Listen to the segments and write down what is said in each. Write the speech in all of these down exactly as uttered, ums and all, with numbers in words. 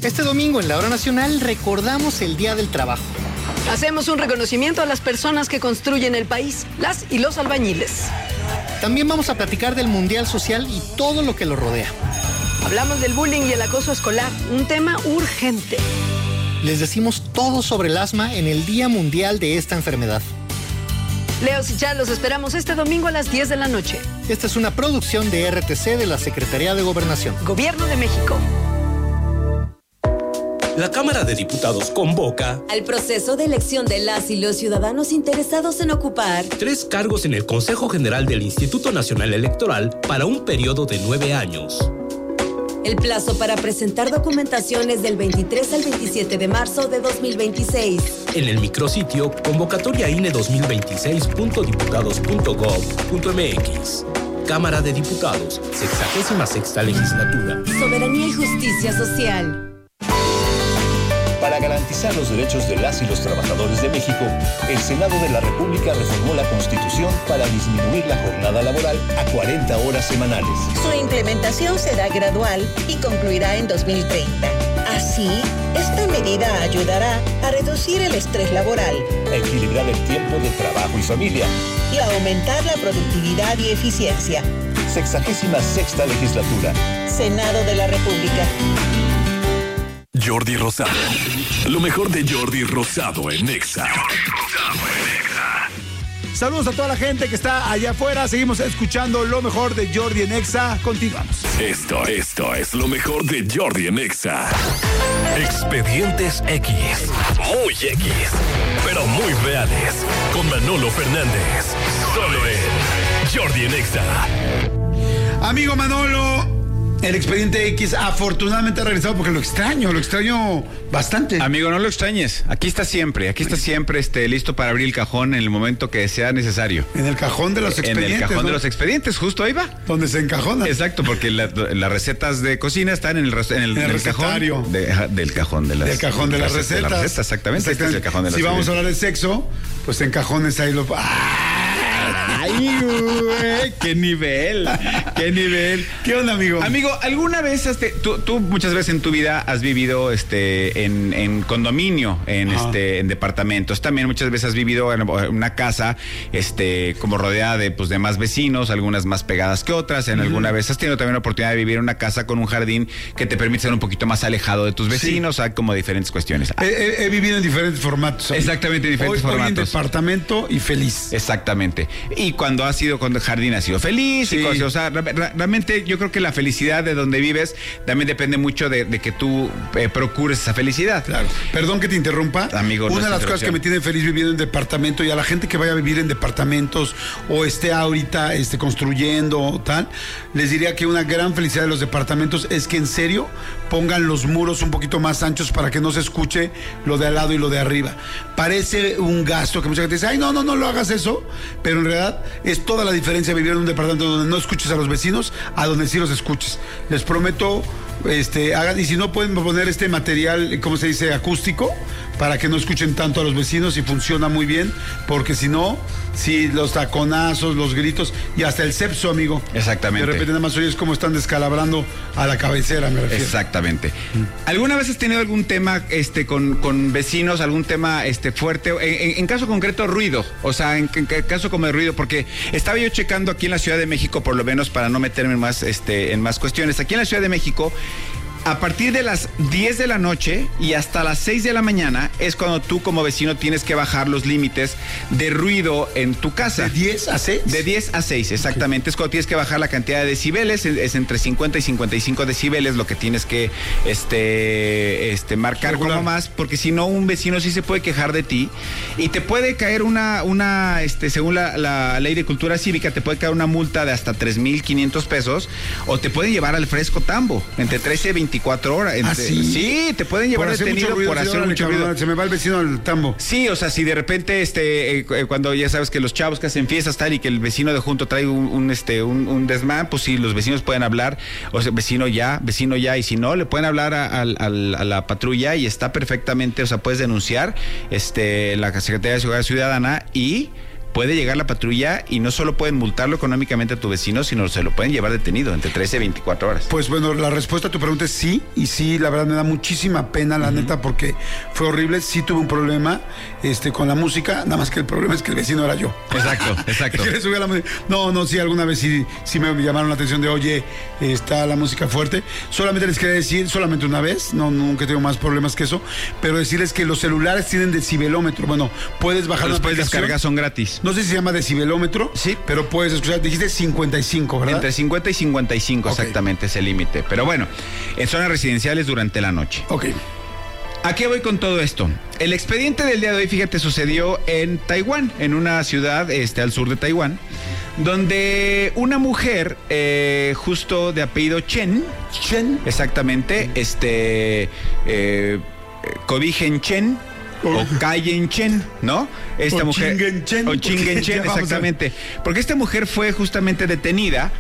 Este domingo en la Hora Nacional recordamos el Día del Trabajo. Hacemos un reconocimiento a las personas que construyen el país, las y los albañiles. También vamos a platicar del Mundial Social y todo lo que lo rodea. Hablamos del bullying y el acoso escolar, un tema urgente. Les decimos todo sobre el asma en el Día Mundial de esta enfermedad. Leo y Char, los esperamos este domingo a las diez de la noche. Esta es una producción de R T C de la Secretaría de Gobernación. Gobierno de México. La Cámara de Diputados convoca al proceso de elección de las y los ciudadanos interesados en ocupar tres cargos en el Consejo General del Instituto Nacional Electoral para un periodo de nueve años. El plazo para presentar documentación es del veintitrés al veintisiete de marzo de dos mil veintiséis. En el micrositio convocatoria I N E dos mil veintiséis punto diputados punto gov punto m x. Cámara de Diputados, sexagésima sexta legislatura. Soberanía y justicia social. Para garantizar los derechos de las y los trabajadores de México, el Senado de la República reformó la Constitución para disminuir la jornada laboral a cuarenta horas semanales. Su implementación será gradual y concluirá en dos mil treinta. Así, esta medida ayudará a reducir el estrés laboral, a equilibrar el tiempo de trabajo y familia y a aumentar la productividad y eficiencia. Sexagésima sexta legislatura. Senado de la República. Jordi Rosado. Lo mejor de Jordi Rosado en Exa. Saludos a toda la gente que está allá afuera. Seguimos escuchando lo mejor de Jordi en Exa. Continuamos. Esto, esto es lo mejor de Jordi en Exa. Expedientes X. Muy X, pero muy reales. Con Manolo Fernández. Solo en Jordi en Exa. Amigo Manolo, el expediente X afortunadamente ha regresado porque lo extraño, lo extraño bastante. Amigo, no lo extrañes. Aquí está siempre, aquí está siempre este, listo para abrir el cajón en el momento que sea necesario. En el cajón de los expedientes. En el cajón ¿no? de los expedientes, justo ahí va. Donde se encajonan. Exacto, porque la, las recetas de cocina están en el, en el, en el, en el cajón. De, del cajón de las, del cajón de las recetas. De las recetas, exactamente. exactamente. Este es el cajón de las si vamos a hablar de sexo, pues en cajones ahí lo... ¡Ay, güey! ¡Qué nivel! ¡Qué nivel! ¿Qué onda, amigo? Amigo, ¿alguna vez este, tú, tú muchas veces en tu vida has vivido este en, en condominio, en Ajá. este en departamentos? También muchas veces has vivido en una casa este como rodeada de pues de más vecinos, algunas más pegadas que otras. En uh-huh. alguna vez has tenido también la oportunidad de vivir en una casa con un jardín que te permite ser un poquito más alejado de tus vecinos. Sí. Hay como diferentes cuestiones. He, he, he vivido en diferentes formatos. Amigo. Exactamente, en diferentes hoy, formatos. Hoy en departamento y feliz. Exactamente. Y cuando has sido cuando el jardín ha sido feliz, sí. y cosas, o sea, realmente yo creo que la felicidad de donde vives también depende mucho de, de que tú eh, procures esa felicidad. Claro. Perdón que te interrumpa. Amigo, una de las cosas que me tiene feliz viviendo en departamento y a la gente que vaya a vivir en departamentos o esté ahorita este, construyendo tal, les diría que una gran felicidad de los departamentos es que en serio pongan los muros un poquito más anchos para que no se escuche lo de al lado y lo de arriba. Parece un gasto que mucha gente dice, ay, no, no, no lo hagas eso, pero en realidad es toda la diferencia vivir en un departamento donde no escuches a los vecinos a donde sí los escuches. Les prometo, este, hagan, y si no pueden poner este material, ¿cómo se dice? Acústico, para que no escuchen tanto a los vecinos y funciona muy bien, porque si no, sí, los taconazos, los gritos y hasta el cepso, amigo. Exactamente. De repente nada más oyes cómo están descalabrando a la cabecera, me refiero. Exactamente. Mm. ¿Alguna vez has tenido algún tema este con, con vecinos, algún tema este fuerte? En, en, en caso concreto, ruido. O sea, en, en caso como de ruido, porque estaba yo checando aquí en la Ciudad de México, por lo menos para no meterme en más, este, en más cuestiones. Aquí en la Ciudad de México, a partir de las diez de la noche y hasta las seis de la mañana es cuando tú como vecino tienes que bajar los límites de ruido en tu casa. ¿De diez a seis? De diez a seis, exactamente. Okay. Es cuando tienes que bajar la cantidad de decibeles, es entre cincuenta y cincuenta y cinco decibeles lo que tienes que este, este, marcar Regular. Como más, porque si no un vecino sí se puede quejar de ti y te puede caer una, una este, según la, la ley de cultura cívica, te puede caer una multa de hasta tres mil quinientos pesos o te pueden llevar al fresco tambo, entre trece y veinticuatro horas. Entre, ¿Ah, sí? Sí, te pueden llevar detenido por hacer mucho ruido. Se me va el vecino al tambo. Sí, o sea, si de repente, este, eh, cuando ya sabes que los chavos que hacen fiestas tal y que el vecino de junto trae un, un este, un, un desmán, pues sí, los vecinos pueden hablar, o sea, vecino ya, vecino ya, y si no, le pueden hablar a, a, a, a la patrulla y está perfectamente, o sea, puedes denunciar, este, la Secretaría de Seguridad Ciudadana y puede llegar la patrulla y no solo pueden multarlo económicamente a tu vecino, sino se lo pueden llevar detenido entre trece y veinticuatro horas. Pues bueno, la respuesta a tu pregunta es sí, y sí, la verdad me da muchísima pena, la uh-huh. neta, porque fue horrible. Sí tuve un problema este, con la música, nada más que el problema es que el vecino era yo. Exacto, exacto. Yo le subí a la música. No, no, sí, alguna vez sí, sí me llamaron la atención de, oye, está la música fuerte. Solamente les quería decir, solamente una vez, no, nunca tengo más problemas que eso, pero decirles que los celulares tienen decibelómetro. Bueno, puedes bajar los una puedes descargar, son gratis. No sé si se llama decibelómetro, sí, pero puedes escuchar. Dijiste cincuenta y cinco, ¿verdad? Entre cincuenta y cincuenta y cinco, okay. Exactamente, es el límite. Pero bueno, en zonas residenciales durante la noche. Ok. ¿A qué voy con todo esto? El expediente del día de hoy, fíjate, sucedió en Taiwán, en una ciudad este, al sur de Taiwán, donde una mujer, eh, justo de apellido Chen, Chen, exactamente, este, eh, Kodigen Chen, o Kayen Chen, ¿no? Esta o mujer. Chingen Chen. O Chingen Chen, exactamente. Porque esta mujer fue justamente detenida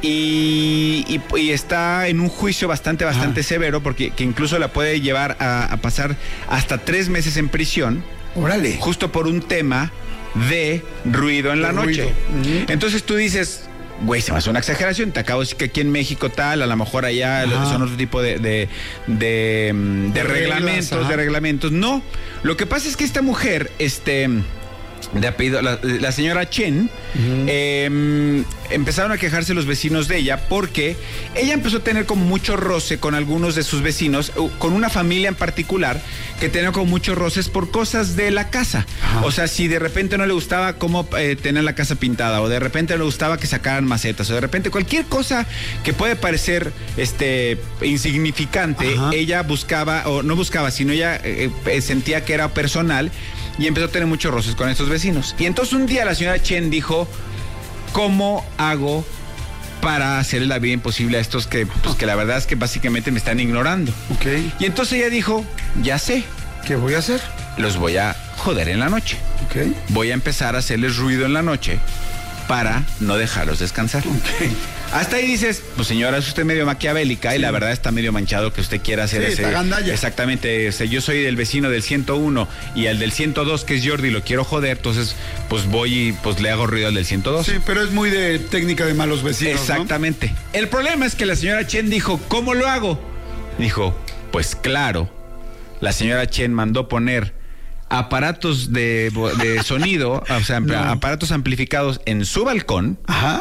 y, y, y está en un juicio bastante, bastante Ajá. severo, porque que incluso la puede llevar a, a pasar hasta tres meses en prisión. Órale. Justo por un tema de ruido en la noche. Uh-huh. Entonces tú dices, güey, se me hace una exageración. Te acabo de decir que aquí en México tal, a lo mejor allá ajá. son otro tipo de, de, de, de, de reglamentos, reglas, de reglamentos. No, lo que pasa es que esta mujer, este, de apellido, la, la señora Chen, uh-huh. eh, empezaron a quejarse los vecinos de ella porque ella empezó a tener como mucho roce con algunos de sus vecinos, con una familia en particular que tenía como muchos roces por cosas de la casa. Ajá. O sea, si de repente no le gustaba cómo eh, tener la casa pintada, o de repente no le gustaba que sacaran macetas, o de repente cualquier cosa que puede parecer este insignificante, Ajá. ella buscaba, o no buscaba, sino ella eh, eh, sentía que era personal y empezó a tener muchos roces con estos vecinos. Y entonces un día la señora Chen dijo, ¿cómo hago para hacerle la vida imposible a estos que, pues, que la verdad es que básicamente me están ignorando? Okay. Y entonces ella dijo, ya sé. ¿Qué voy a hacer? Los voy a joder en la noche. Okay. Voy a empezar a hacerles ruido en la noche para no dejarlos descansar. Okay. Hasta ahí dices, pues señora, es usted medio maquiavélica sí. y la verdad está medio manchado que usted quiera hacer sí, ese... gandalla. Exactamente, ese, yo soy el vecino del ciento uno y al del ciento dos, que es Jordi, lo quiero joder, entonces pues voy y pues le hago ruido al del ciento dos. Sí, pero es muy de técnica de malos vecinos, exactamente. ¿no? El problema es que la señora Chen dijo, ¿cómo lo hago? Dijo, pues claro, la señora Chen mandó poner aparatos de, de sonido, o sea, no. aparatos amplificados en su balcón. Ajá.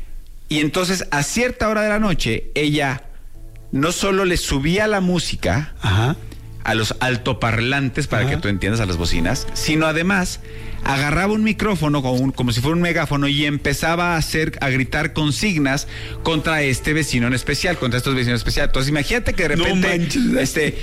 Y entonces a cierta hora de la noche ella no solo le subía la música Ajá. a los altoparlantes, para Ajá. que tú entiendas, a las bocinas, sino además agarraba un micrófono como, un, como si fuera un megáfono y empezaba a hacer, a gritar consignas contra este vecino en especial, contra estos vecinos en especial. Entonces imagínate que de repente, no manches, este,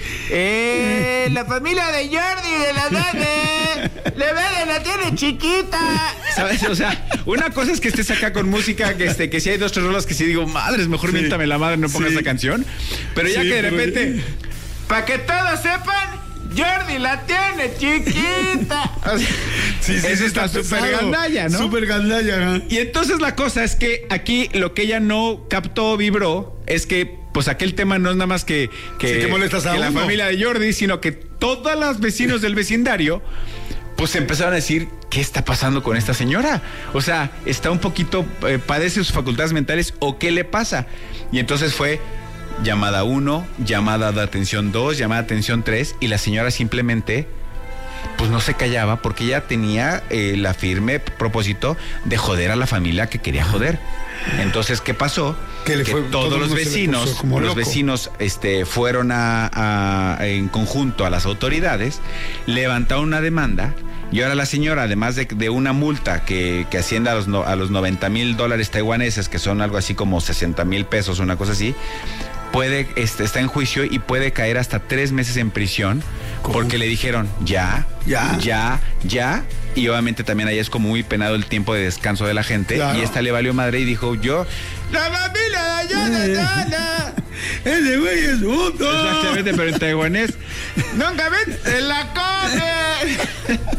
eh, la familia de Jordi de la Dane, le ve, la tiene chiquita, ¿sabes? O sea, una cosa es que estés acá con música, que este, que si hay dos tres rolas que si digo, madres, mejor sí. miéntame la madre, no pongas sí. esa canción, pero ya sí, que de repente, pero... para que todos sepan, Jordi la tiene chiquita. O sea, sí, sí, eso está súper gandalla, ¿no? Súper gandalla. Y entonces la cosa es que aquí lo que ella no captó, vibró, es que pues aquel tema no es nada más que, que, sí, que, molestas a que uno. La familia de Jordi, sino que todos los vecinos del vecindario pues empezaron a decir, ¿qué está pasando con esta señora? O sea, está un poquito, eh, padece sus facultades mentales, o ¿qué le pasa? Y entonces fue llamada uno, llamada de atención dos, llamada de atención tres, y la señora simplemente pues no se callaba porque ella tenía eh, la firme propósito de joder a la familia que quería joder. Entonces, ¿qué pasó? Que, le que fue, todos todo los vecinos, los loco. vecinos este, fueron a, a, en conjunto a las autoridades, levantaron una demanda. Y ahora la señora, además de, de una multa que, que asciende a los, no, a los noventa mil dólares taiwaneses, que son algo así como sesenta mil pesos, una cosa así, puede, este, está en juicio y puede caer hasta tres meses en prisión. ¿Cómo? Porque le dijeron ya, ya, ya, ya. Y obviamente también ahí es como muy penado el tiempo de descanso de la gente. Claro. Y esta le valió madre y dijo, yo, la familia de Jonathan. Ese güey es puto. Exactamente, pero en taiwanés, nunca ven, se la come.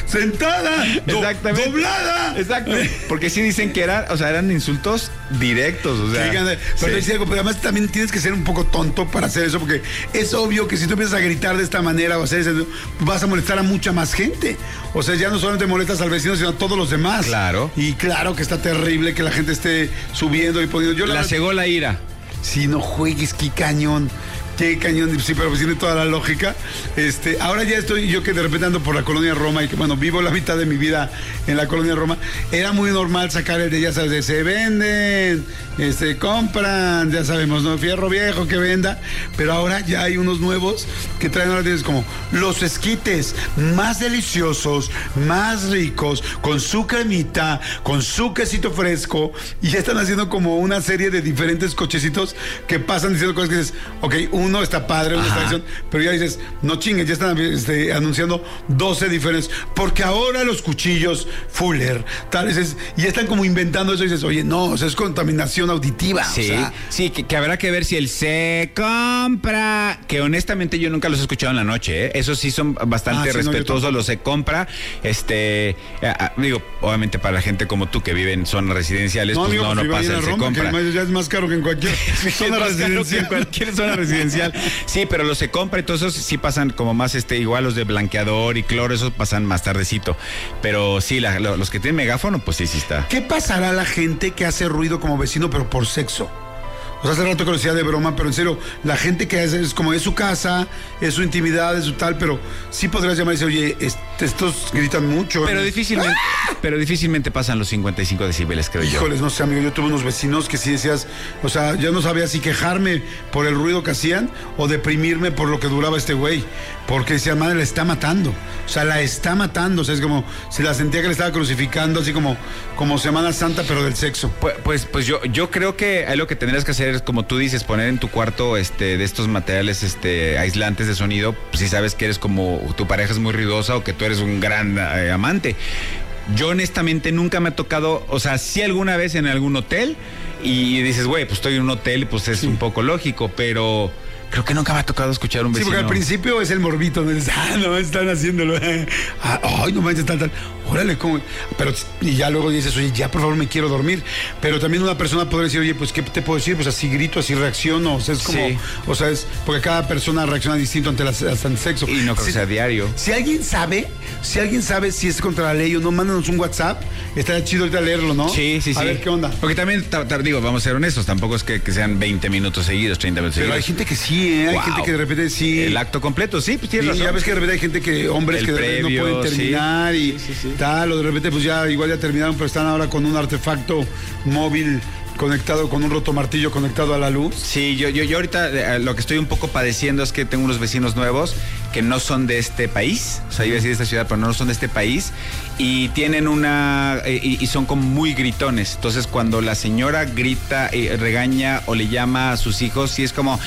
sentada, do, Exactamente. doblada. Exacto. Porque sí dicen que eran, o sea, eran insultos directos, o sea. Pero, sí. te decía algo, pero además también tienes que ser un poco tonto para hacer eso, porque es obvio que si tú empiezas a gritar de esta manera o hacer eso, vas a molestar a mucha más gente. O sea, ya no solamente molestas al vecino, sino a todos los demás. Claro. Y claro que está terrible que la gente esté subiendo y poniendo. Yo la, la cegó la ira. Si no juegues, qué cañón. Qué cañón, sí, pero pues tiene toda la lógica. Este, ahora ya estoy, yo que de repente ando por la colonia Roma y que, bueno, vivo la mitad de mi vida en la colonia Roma, era muy normal sacar el de, ya sabes, de se venden, este, compran, ya sabemos, ¿no? Fierro viejo que venda, pero ahora ya hay unos nuevos que traen, ahora tienes como los esquites más deliciosos, más ricos, con su cremita, con su quesito fresco, y ya están haciendo como una serie de diferentes cochecitos que pasan diciendo cosas que dices, ok, un uno está padre, una estación, pero ya dices, no chingues, ya están este, anunciando doce diferentes, porque ahora los cuchillos Fuller, tal, dices, y ya están como inventando eso y dices, oye, no, o sea, es contaminación auditiva. Sí, o sea, sí, que, que habrá que ver si el se compra, que honestamente yo nunca los he escuchado en la noche, ¿eh? Esos sí son bastante ah, sí, respetuosos, no, los se compra, este, eh, digo, obviamente para la gente como tú que vive en zonas residenciales, no, pues amigo, no, no pasa el Roma, se compra. Que ya es más caro que en cualquier zona residencial. En cualquier zona residencial. Sí, pero los se compra y todos esos sí pasan como más, este, igual los de blanqueador y cloro, esos pasan más tardecito. Pero sí, la, los que tienen megáfono, pues sí, sí está. ¿Qué pasará a la gente que hace ruido como vecino, pero por sexo? O sea, hace rato que lo decía de broma, pero en serio, la gente que hace es como es su casa, es su intimidad, es su tal, pero sí podrías llamar y decir, oye, est- estos gritan mucho. Pero ¿no? difícilmente, ¡ah! pero difícilmente pasan los cincuenta y cinco decibeles, creo yo. Híjoles, no sé, amigo, yo tuve unos vecinos que sí decías, o sea, yo no sabía si quejarme por el ruido que hacían o deprimirme por lo que duraba este güey, porque decía, madre, la está matando, o sea, la está matando, o sea, es como, se la sentía que le estaba crucificando, así como, como Semana Santa, pero del sexo. Pues, pues, pues yo, yo creo que ahí lo que tendrías que hacer es, como tú dices, poner en tu cuarto este de estos materiales este aislantes de sonido, pues, si sabes que eres como, tu pareja es muy ruidosa o que tú eres un gran eh, amante. Yo honestamente nunca me ha tocado, o sea, sí alguna vez en algún hotel y dices, güey, pues estoy en un hotel, pues es sí. un poco lógico, pero creo que nunca me ha tocado escuchar un vecino. Sí, porque al principio es el morbito, ¿no? Dices, ah, no, están haciéndolo. Ah, ay, no manches, tal, tal. Órale, ¿cómo? Pero, y ya luego dices, oye, ya por favor me quiero dormir. Pero también una persona podría decir, oye, pues, ¿qué te puedo decir? Pues así grito, así reacciono. O sea, es como, sí. o sea, es porque cada persona reacciona distinto ante, las, ante el sexo. Y no creo si, que sea diario. Si alguien sabe, si alguien sabe si es contra la ley o no, mándanos un WhatsApp. Estaría chido ahorita leerlo, ¿no? Sí, sí, sí. A ver qué onda. Porque también, ta, ta, digo, vamos a ser honestos, tampoco es que, que sean veinte minutos seguidos, treinta minutos Pero seguidos. Pero hay gente que sí, ¿eh? Hay wow. gente que de repente sí. El acto completo, sí, pues tienes sí, razón. Ya ves que de repente hay gente que, hombres el que de previo, repente no pueden terminar sí. y sí, sí, sí. tal, o de repente pues ya igual ya terminaron, pero están ahora con un artefacto móvil conectado, con un rotomartillo conectado a la luz. Sí, yo, yo, yo ahorita eh, lo que estoy un poco padeciendo es que tengo unos vecinos nuevos que no son de este país, o sea, iba a decir de esta ciudad, pero no son de este país, y tienen una, eh, y, y son como muy gritones. Entonces, cuando la señora grita, eh, regaña o le llama a sus hijos, sí es como,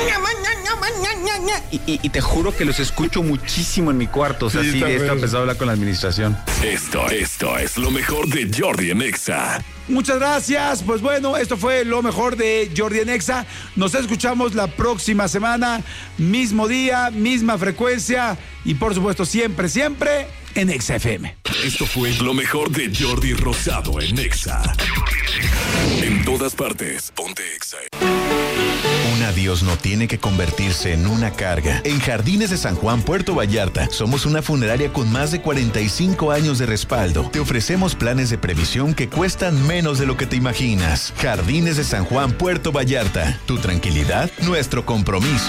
y, y, y te juro que los escucho muchísimo en mi cuarto, o sea, sí, sí de esto empezó a hablar con la administración. Esto, esto es lo mejor de Jordi en Exa. Muchas gracias. Pues bueno, esto fue lo mejor de Jordi en Exa. Nos escuchamos la próxima semana, mismo día, misma frecuencia y por supuesto siempre, siempre en Exa F M. Esto fue lo mejor de Jordi Rosado en Exa. En todas partes, ponte Exa. Un adiós no tiene que convertirse en una carga. En Jardines de San Juan, Puerto Vallarta, somos una funeraria con más de cuarenta y cinco años de respaldo. Te ofrecemos planes de previsión que cuestan menos de lo que te imaginas. Jardines de San Juan, Puerto Vallarta. Tu tranquilidad, nuestro compromiso.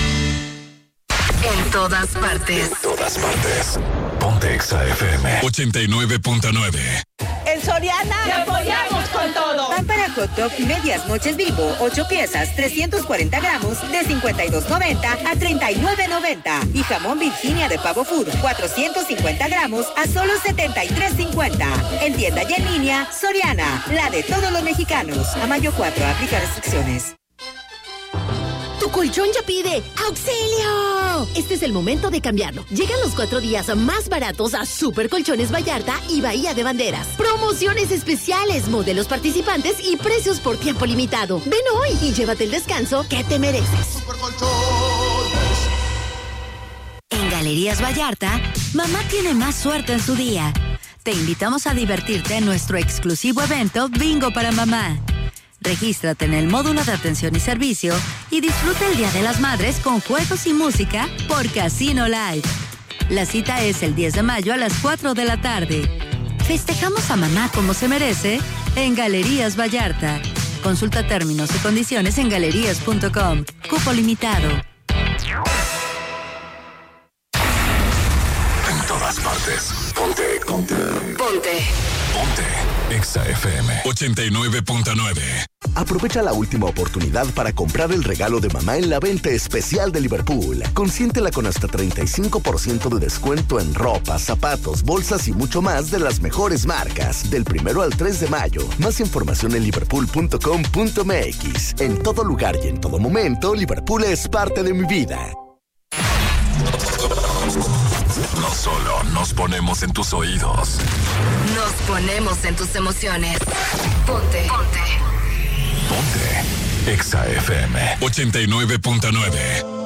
En todas partes. En todas partes. Ponte Exa F M ochenta y nueve punto nueve. En Soriana ¡te apoyamos con todo! Pan para hot dog medias noches Bimbo, ocho piezas, trescientos cuarenta gramos, de cincuenta y dos noventa a treinta y nueve noventa. Y jamón Virginia de Pavo Food, cuatrocientos cincuenta gramos, a solo setenta y tres cincuenta. En tienda y en línea, Soriana, la de todos los mexicanos. A mayo cuatro, aplica restricciones. ¡Tu colchón ya pide auxilio! Este es el momento de cambiarlo. Llegan los cuatro días más baratos a Super Colchones Vallarta y Bahía de Banderas. Promociones especiales, modelos participantes y precios por tiempo limitado. Ven hoy y llévate el descanso que te mereces. Super Colchones. En Galería Galerías Vallarta, mamá tiene más suerte en su día. Te invitamos a divertirte en nuestro exclusivo evento Bingo para Mamá. Regístrate en el módulo de atención y servicio y disfruta el Día de las Madres con juegos y música por Casino Live. La cita es el diez de mayo a las cuatro de la tarde. Festejamos a mamá como se merece en Galerías Vallarta. Consulta términos y condiciones en galerías punto com. Cupo limitado. En todas partes. Ponte, ponte. Ponte. Ponte. Exa F M ochenta y nueve punto nueve. Aprovecha la última oportunidad para comprar el regalo de mamá en la venta especial de Liverpool. Consiéntela con hasta treinta y cinco por ciento de descuento en ropa, zapatos, bolsas y mucho más de las mejores marcas. Del primero al tres de mayo. Más información en liverpool punto com punto m x. En todo lugar y en todo momento, Liverpool es parte de mi vida. No solo nos ponemos en tus oídos. Nos ponemos en tus emociones. Ponte. Ponte. Ponte. Exa F M ochenta y nueve punto nueve.